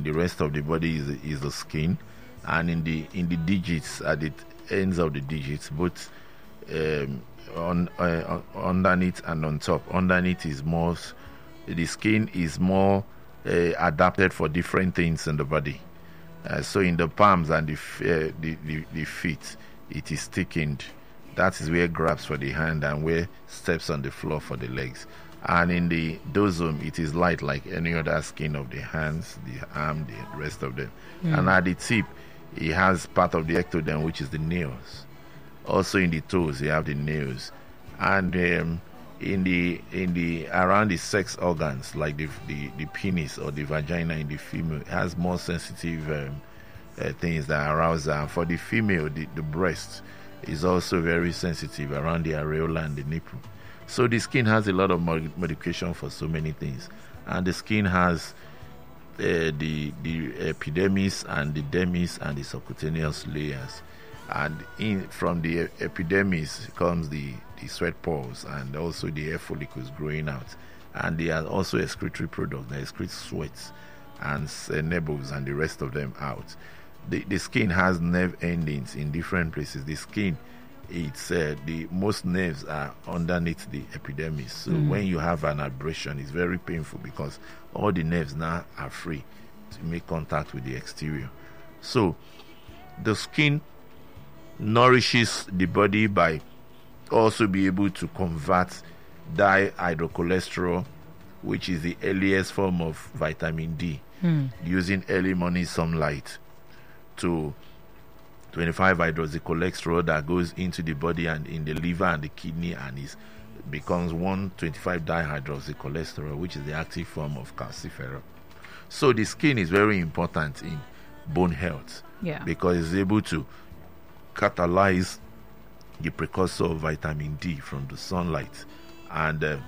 the rest of the body is the skin, and in the digits, at the ends of the digits, both underneath and on top. Underneath is more, the skin is more adapted for different things in the body. So in the palms and the feet, it is thickened. That is where grabs for the hand and where steps on the floor for the legs. And in the dorsum, it is light like any other skin of the hands, the arm, the rest of them. And at the tip, it has part of the ectoderm, which is the nails. Also in the toes, you have the nails. And in the around the sex organs, like the penis or the vagina in the female, it has more sensitive things that arouse her. For the female, the breast is also very sensitive around the areola and the nipple. So the skin has a lot of modification for so many things, and the skin has the epidermis and the dermis and the subcutaneous layers. And from the epidermis comes the sweat pores and also the hair follicles growing out, and there are also excretory products that excrete sweat and nebules and the rest of them out. The skin has nerve endings in different places. The skin, it's the most nerves are underneath the epidermis. So when you have an abrasion, it's very painful because all the nerves now are free to make contact with the exterior. So the skin nourishes the body by also be able to convert dihydrocholesterol, which is the earliest form of vitamin D, using early morning sunlight, to 25-hydroxycholesterol that goes into the body and in the liver and the kidney, and becomes 1,25-dihydroxycholesterol, which is the active form of calciferol. So the skin is very important in bone health, because it's able to catalyze the precursor of vitamin D from the sunlight, and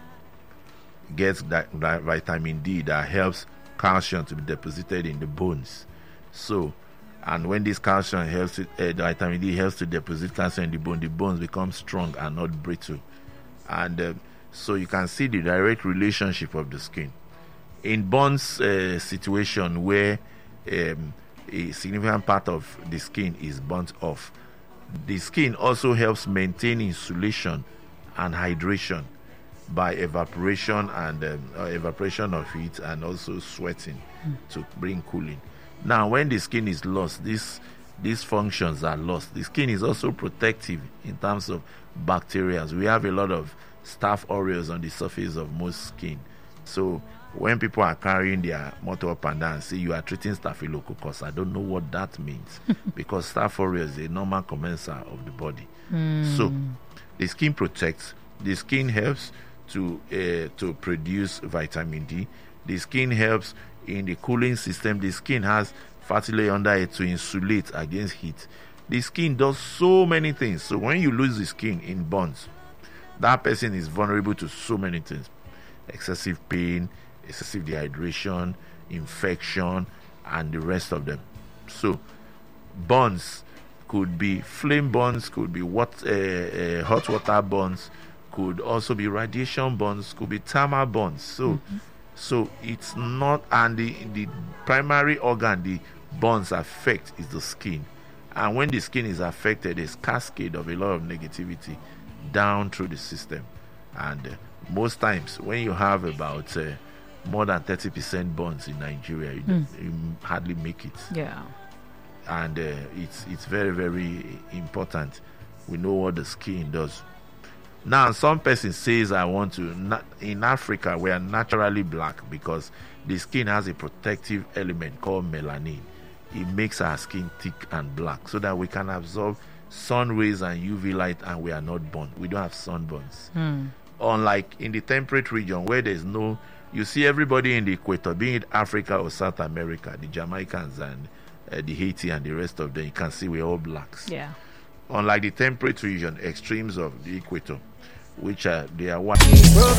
gets that vitamin D that helps calcium to be deposited in the bones. So, and when this calcium helps, the vitamin D helps to deposit calcium in the bones become strong and not brittle. And so you can see the direct relationship of the skin. In burns situation where a significant part of the skin is burnt off, the skin also helps maintain insulation and hydration by evaporation and evaporation of heat, and also sweating to bring cooling. Now, when the skin is lost, these functions are lost. The skin is also protective in terms of bacteria. We have a lot of staph aureus on the surface of most skin. So when people are carrying their motor up and down, say you are treating staphylococcus, I don't know what that means because staph aureus is a normal commensal of the body. So the skin protects. The skin helps to produce vitamin D. The skin helps in the cooling system. The skin has fatty layer under it to insulate against heat. The skin does so many things. So when you lose the skin in burns, that person is vulnerable to so many things: excessive pain, excessive dehydration, infection, and the rest of them. So burns could be flame burns, could be hot water burns, could also be radiation burns, could be thermal burns. So it's not, and the primary organ the burns affect is the skin. And when the skin is affected, there's cascade of a lot of negativity down through the system. And most times when you have about more than 30% burns in Nigeria, you hardly make it. Yeah. And it's very, very important. We know what the skin does. Now, some person says, I want to, in Africa, we are naturally black because the skin has a protective element called melanin. It makes our skin thick and black so that we can absorb sun rays and UV light, and we are not burned. We don't have sunburns. Unlike in the temperate region where there's no, you see everybody in the equator, being it Africa or South America, the Jamaicans and the Haiti and the rest of them, you can see we're all blacks. Yeah. Unlike the temperate region, extremes of the equator, which are they are white.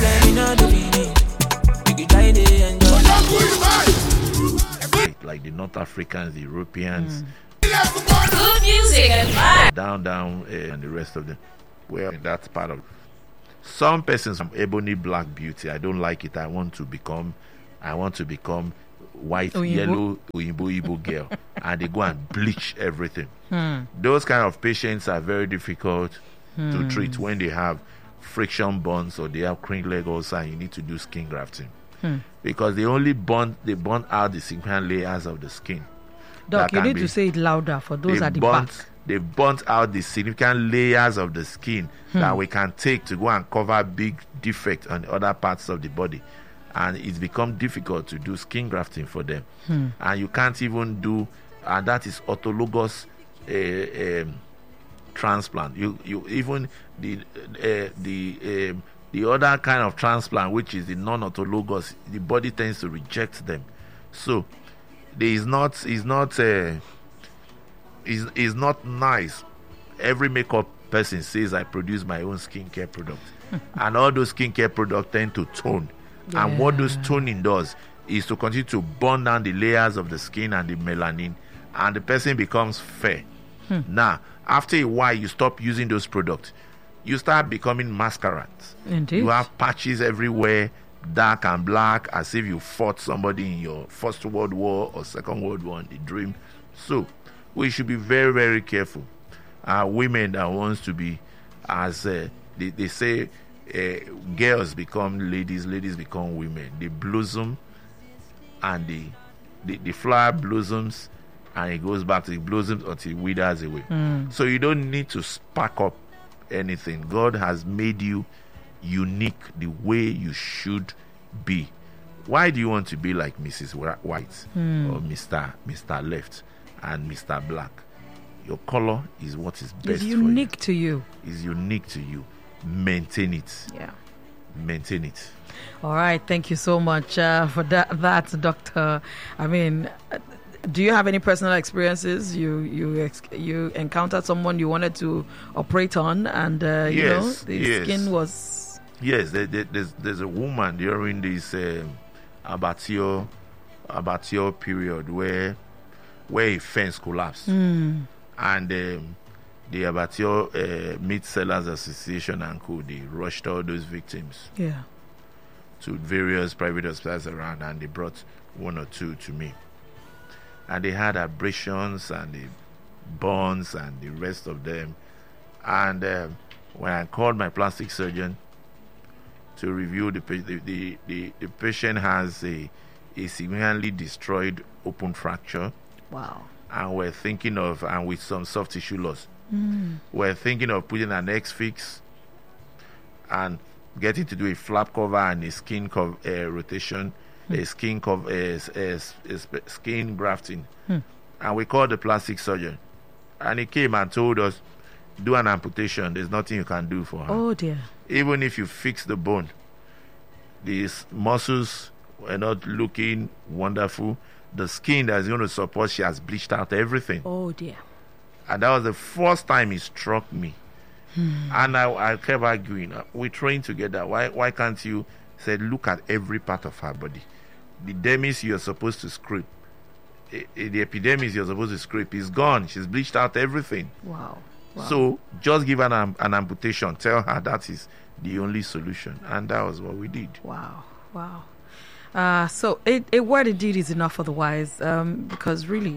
Like the North Africans, the Europeans. Good music and vibe. Down, and the rest of them. Well, that's part of. Some persons from ebony black beauty, I don't like it. I want to become white, yellow, Igbo girl, and they go and bleach everything. Hmm. Those kind of patients are very difficult to treat when they have friction burns or they have crank leg ulcer, and you need to do skin grafting. Because they only burn out the significant layers of the skin. Doc, you need to say it louder for those at the back. They burnt out the significant layers of the skin that we can take to go and cover big defects on other parts of the body. And it's become difficult to do skin grafting for them. And you can't even do, and that is autologous transplant. You even the other kind of transplant, which is the non-autologous, the body tends to reject them. So is not nice. Every makeup person says I produce my own skincare product, and all those skincare products tend to tone. Yeah. And what those toning does is to continue to burn down the layers of the skin and the melanin, and the person becomes fair. Now, after a while, you stop using those products. You start becoming masquerades. Indeed. You have patches everywhere, dark and black, as if you fought somebody in your First World War or Second World War in the dream. So we should be very, very careful. Women that wants to be, as they say, girls become ladies, ladies become women. They blossom, and the flower blossoms, and it goes back to the blossoms until it withers away. So you don't need to spark up anything. God has made you unique the way you should be. Why do you want to be like Mrs. White or Mr. Left and Mr. Black? Your color is what is best it's unique for you. to you. It's unique to you. Maintain it. Yeah. Maintain it. All right. Thank you so much for that, Doctor. I mean, do you have any personal experiences? You encountered someone you wanted to operate on, and the skin was. Yes, there's a woman during this abattoir period where a fence collapsed, and the Abattoir Meat Sellers Association and co, they rushed all those victims to various private hospitals around, and they brought one or two to me. And they had abrasions and the burns and the rest of them. And when I called my plastic surgeon to review the patient has a significantly destroyed open fracture. Wow. And we're thinking of, and with some soft tissue loss, we're thinking of putting an X-fix and getting to do a flap cover and a skin rotation, a skin skin grafting. And we called the plastic surgeon, and he came and told us, do an amputation. There's nothing you can do for her. Oh dear. Even if you fix the bone, these muscles were not looking wonderful. The skin that's going to support, she has bleached out everything. Oh dear. And that was the first time it struck me. And I kept arguing. We trained together. Why can't you say, look at every part of her body? The dermis you're supposed to scrape, the epidermis you're supposed to scrape is gone. She's bleached out everything. Wow. So just give her an amputation. Tell her that is the only solution. And that was what we did. Wow. So a word indeed is enough for the wise, because really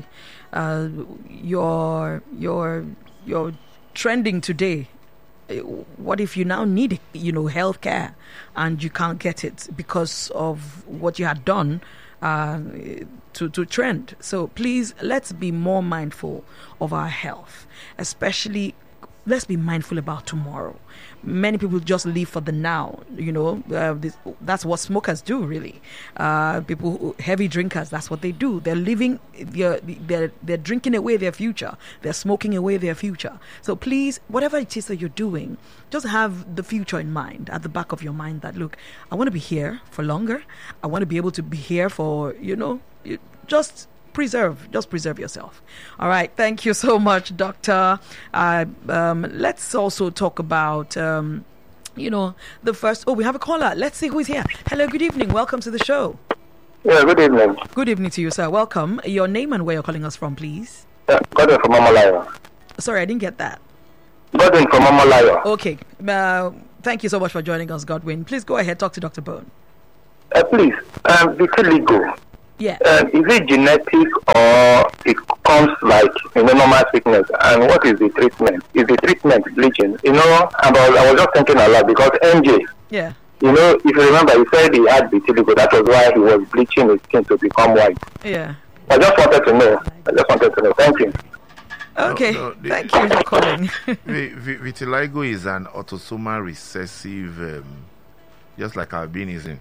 you're trending today. What if you now need health care and you can't get it because of what you had done to trend? So please, let's be more mindful of our health, especially let's be mindful about tomorrow. Many people just live for the now, that's what smokers do, really. Heavy drinkers, that's what they do. They're living, they're drinking away their future. They're smoking away their future. So please, whatever it is that you're doing, just have the future in mind, at the back of your mind, that, look, I want to be here for longer. I want to be able to be here for, just preserve yourself. All right. Thank you so much, Doctor. Let's also talk about, the first. Oh, we have a caller. Let's see who is here. Hello. Good evening. Welcome to the show. Yeah. Good evening. Good evening to you, sir. Welcome. Your name and where you're calling us from, please. Godwin from Amalaya. Sorry, I didn't get that. Godwin from Amalaya. Okay. Thank you so much for joining us, Godwin. Please go ahead. Talk to Dr. Bone. Please. Vitiligo. Yeah. Is it genetic or it comes like normal sickness? And what is the treatment? Is the treatment bleaching? I was just thinking a lot because MJ. Yeah. If you remember, he said he had vitiligo. That was why he was bleaching his skin to become white. Yeah. I just wanted to know. Thank you. Okay. Thank you for calling. Vitiligo is an autosomal recessive, just like albinism.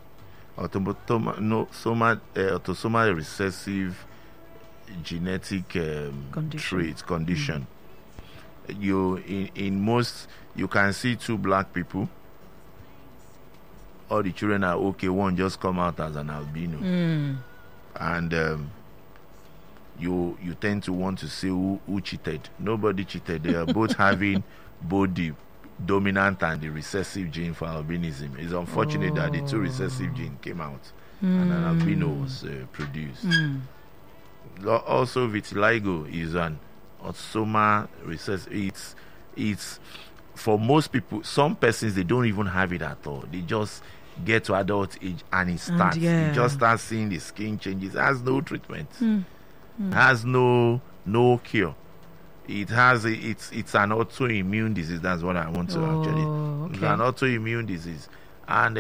Autosomal recessive genetic condition. In most, you can see two black people. All the children are okay. One just come out as an albino, and you tend to want to see who cheated. Nobody cheated. They are both having both the dominant and the recessive gene for albinism. It's unfortunate that the two recessive genes came out and an albino was produced. Also, vitiligo is an autosomal recessive. It's for most people. Some persons, they don't even have it at all. They just get to adult age and it starts. You just start seeing the skin changes. It has no treatment. Has no cure. It's an autoimmune disease. That's what I want to actually. Okay. It's an autoimmune disease, and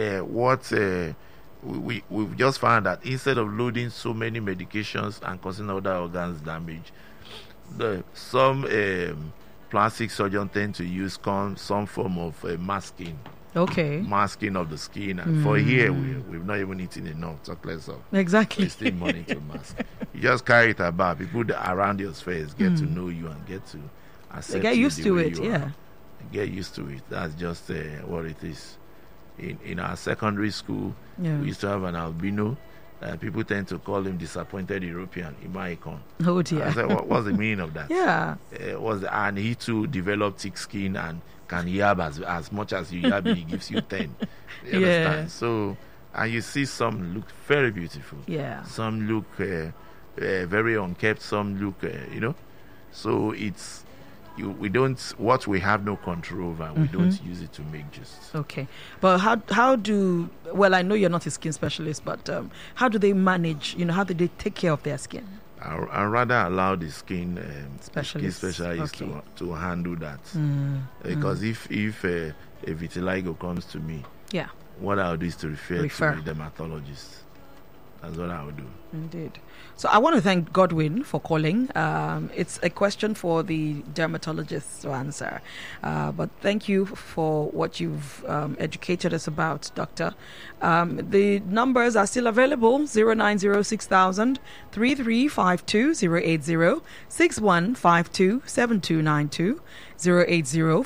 we've just found that instead of loading so many medications and causing other organs damage, some plastic surgeons tend to use some form of masking. Okay. Masking of the skin, and for here we've not even eaten enough. Talk less of wasting money to mask. You just carry it about. People around your face get to know you and get to accept. They get used to it. Get used to it. That's just what it is. In our secondary school, we used to have an albino. People tend to call him disappointed European, Imaikon. Oh dear. I said, what's the meaning of that? Yeah. And he too developed thick skin and can yab as much as you yab, he gives you 10. You understand? So, and you see some look very beautiful. Yeah. Some look very unkept. Some look, So it's what we have no control over, and we don't use it to make juice. Okay, but how do? Well, I know you're not a skin specialist, but how do they manage? How do they take care of their skin? I'd rather allow the skin specialist to handle that, because if a vitiligo comes to me, what I'll do is to refer to the dermatologist. That's what I would do. Indeed. So I want to thank Godwin for calling. It's a question for the dermatologist to answer. But thank you for what you've educated us about, Doctor. The numbers are still available: 0906000 3352 080 6152 7292 080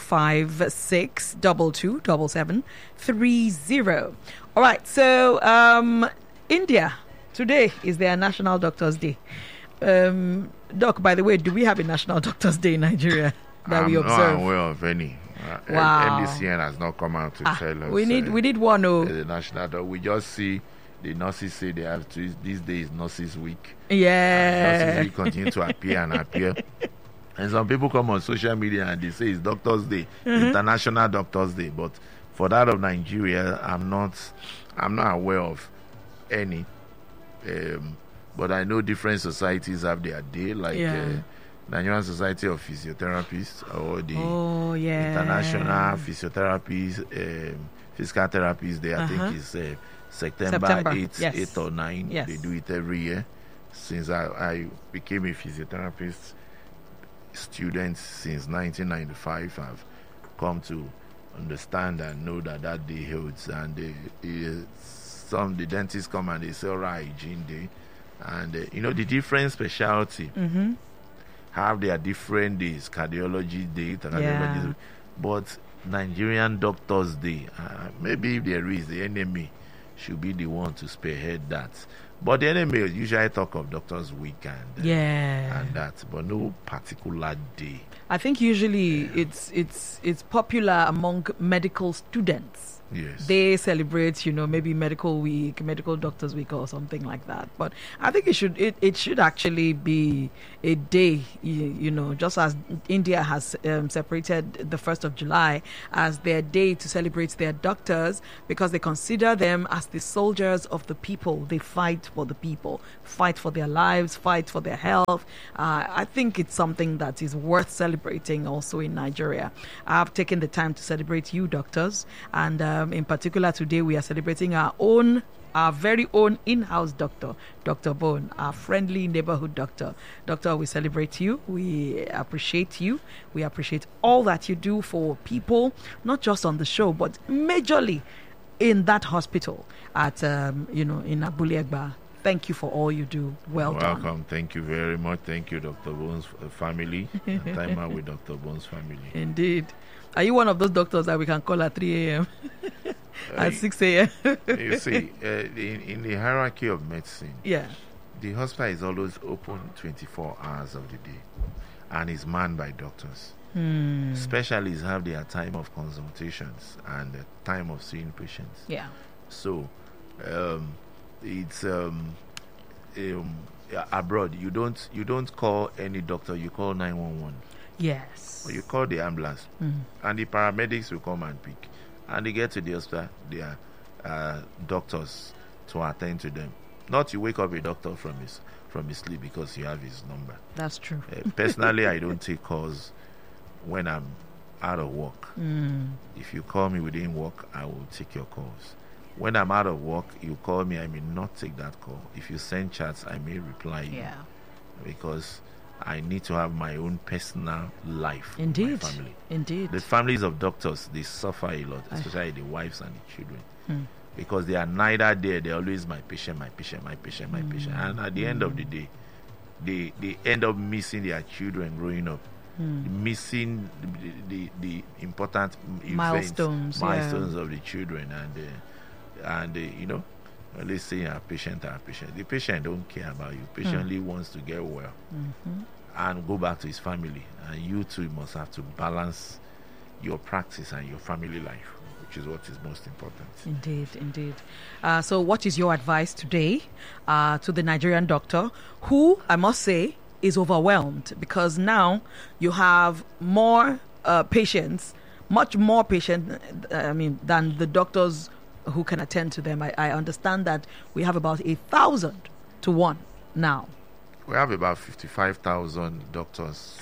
5622 7730. All right. So India. Today is their National Doctors' Day. Doc, by the way, do we have a National Doctors' Day in Nigeria that we observe? I'm not aware of any. Wow. MDCN has not come out to tell us. We need one. The National Doctor. We just see the nurses say they have to. This day is Nurses Week. Yeah. Nurses Week continue to appear and appear. And some people come on social media and they say it's Doctors' Day, International Doctors' Day. But for that of Nigeria, I'm not aware of any. But I know different societies have their day, like Nigerian Society of Physiotherapists or the International Physiotherapists, Physical Therapists Day. I think it's September 8 or 9. Yes. They do it every year. Since I became a physiotherapist student since 1995, I've come to understand and know that day holds, and the dentists come and they say, all right, hygiene day. And, the different specialty have their different days, cardiology day, cardiology, but Nigerian Doctors' Day, maybe if there is, the NMA should be the one to spearhead that. But the NMA usually talk of Doctors' Week and that, but no particular day. I think usually it's popular among medical students. Yes. They celebrate, maybe medical week, medical doctors week or something like that. But I think it should actually be a day, just as India has separated the 1st of July as their day to celebrate their doctors, because they consider them as the soldiers of the people. They fight fight for the people, fight for their lives, fight for their health. I think it's something that is worth celebrating also in Nigeria. I've taken the time to celebrate you, doctors, and in particular today we are celebrating our very own in-house doctor, Dr. Bone, our friendly neighborhood doctor. Doctor, we celebrate you. We appreciate you. We appreciate all that you do for people, not just on the show, but majorly in that hospital at, in Abule Egba. Thank you for all you do. Welcome. Welcome. Thank you very much. Thank you, Dr. Bone's family. And time out with Dr. Bone's family. Indeed. Are you one of those doctors that we can call at 3 a.m.? At 6 a.m. You see, in the hierarchy of medicine, the hospital is always open 24 hours of the day and is manned by doctors. Specialists have their time of consultations and the time of seeing patients. Yeah. So, it's abroad. You don't call any doctor. You call 911. Yes. Or you call the ambulance, and the paramedics will come and pick. And they get to the hospital, there are doctors to attend to them. Not you wake up a doctor from his sleep because you have his number. That's true. Personally, I don't take calls when I'm out of work. If you call me within work, I will take your calls. When I'm out of work, you call me, I may not take that call. If you send chats, I may reply you. Yeah. Because I need to have my own personal life. Indeed. With my family. Indeed. The families of doctors, they suffer a lot, especially the wives and the children. Because they are neither there. They're always my patient, my patient, my patient, my patient. And at the end of the day, they end up missing their children growing up. Missing the important milestones of the children. And let's say our patient. The patient don't care about you. Patiently wants to get well and go back to his family. And you too must have to balance your practice and your family life, which is what is most important. Indeed. So what is your advice today to the Nigerian doctor who, I must say, is overwhelmed because now you have more patients, much more patients, than the doctors who can attend to them. I understand that we have about 1,000 to 1 now. We have about 55,000 doctors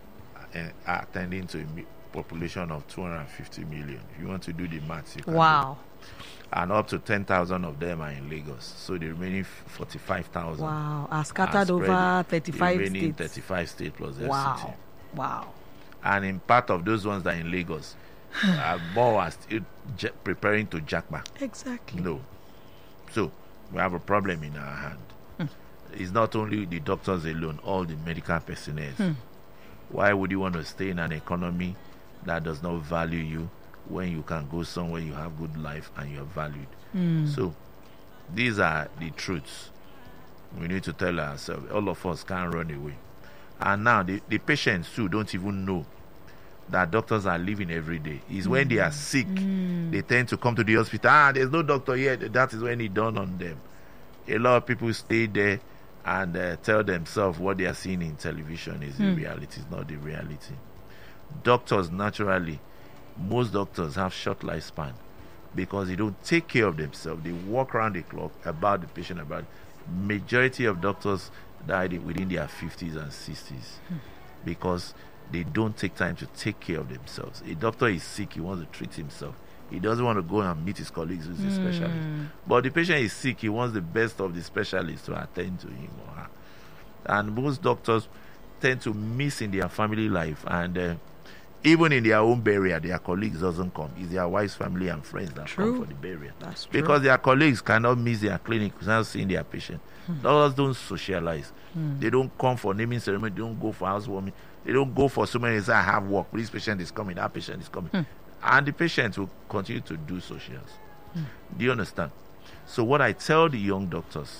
attending to a population of 250 million. If you want to do the maths, you can. Wow. And up to 10,000 of them are in Lagos. So the remaining 45,000 are scattered over 35 remaining states. 35 states plus FCT. Wow. And in part of those ones that are in Lagos, more are still preparing to jackpot. Exactly. No. So we have a problem in our hand. It's not only the doctors alone, all the medical personnel. Why would you want to stay in an economy that does not value you when you can go somewhere you have good life and you're valued? So these are the truths we need to tell ourselves. All of us can't run away. And now the patients too don't even know that doctors are living every day. Is when they are sick, they tend to come to the hospital. There's no doctor yet. That is when it dawned on them. A lot of people stay there and tell themselves what they are seeing in television is the reality. It's not the reality. Doctors, naturally, most doctors have short lifespan because they don't take care of themselves. They walk around the clock about the patient. Majority of doctors died within their 50s and 60s because they don't take time to take care of themselves. A doctor is sick, he wants to treat himself. He doesn't want to go and meet his colleagues who's a specialist. But the patient is sick, he wants the best of the specialists to attend to him or her. And most doctors tend to miss in their family life, and even in their own burial, their colleagues doesn't come. It's their wife's family and friends that come for the burial. That's true. Because their colleagues cannot miss their clinic without seeing their patient. Doctors don't socialize. They don't come for naming ceremony. They don't go for housewarming. They don't go for so many days. I have work. This patient is coming. That patient is coming. And the patient will continue to do socials. Do you understand? So what I tell the young doctors,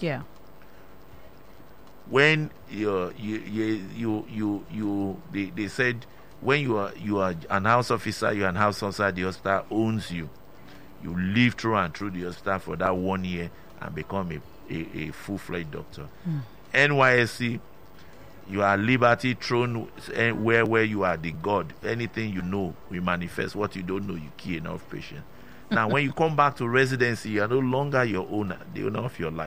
when they said when you are an house officer, you're an house officer, the hospital owns you. You live through and through the hospital for that 1 year and become a full-fledged doctor. NYSC, you are liberty thrown where you are the God. Anything you know, we manifest. What you don't know, you kill enough patients. Now, when you come back to residency, you are no longer the owner of your life.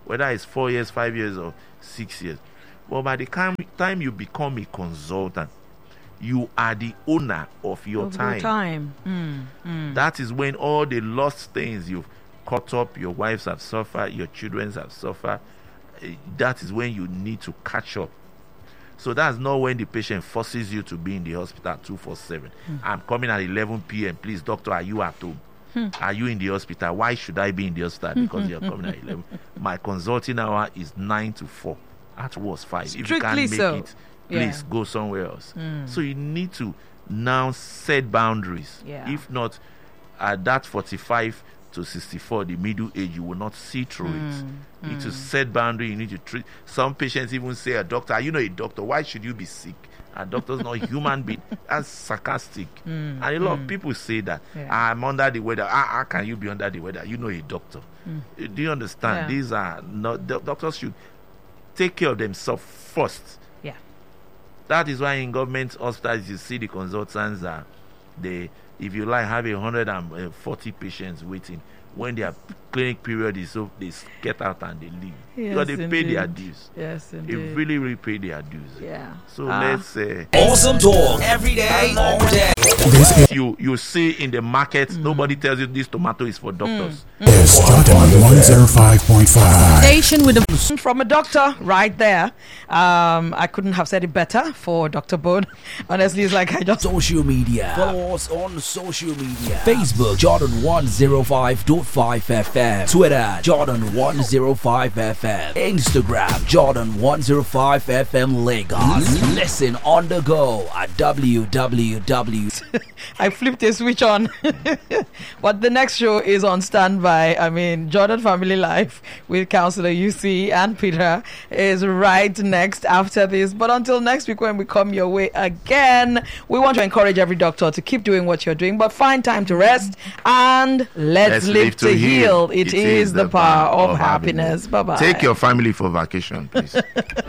whether it's 4 years, 5 years, or 6 years. But by the time you become a consultant, you are the owner of your time. That is when all the lost things you've caught up, your wives have suffered, your children have suffered. That is when you need to catch up. So that's not when the patient forces you to be in the hospital 24/7. I'm coming at 11 p.m. Please, doctor, are you at home? Are you in the hospital? Why should I be in the hospital? Because you're coming at 11. My consulting hour is 9 to 4. At worst 5. If you can't make it, please go somewhere else. So you need to now set boundaries. If not, at that 45 to 64, the middle age, you will not see through it. You need to set boundary. You need to treat. Some patients even say, "A doctor, are you not a doctor? Why should you be sick? A doctor's not a human being." That's sarcastic. And a lot of people say that. I'm under the weather. How can you be under the weather? You know a doctor. Do you understand? These are not doctors should take care of themselves first. That is why in government hospitals you see the consultants are if you like, have 140 patients waiting. When their clinic period is up, they get out and they leave. Because they pay their dues. Yes, indeed. They really, really pay their dues. So let's say awesome talk every day, all day. You see in the market, nobody tells you this tomato is for doctors. Yes, Jordan 105.5. Station with a from a doctor right there. I couldn't have said it better for Dr. Bone. Honestly, it's like I just Social media. Follow us on social media. Facebook, Jordan 105.5 FM. Twitter, Jordan 105 FM. Instagram, Jordan 105 FM Lagos. Listen on the go at www. I flipped a switch on. But the next show is on standby. I mean, Jordan Family Life with Counselor UC and Peter is right next after this. But until next week when we come your way again, we want to encourage every doctor to keep doing what you're doing, but find time to rest and let's live to heal. It is the power of happiness. Bye-bye. Take your family for vacation, please.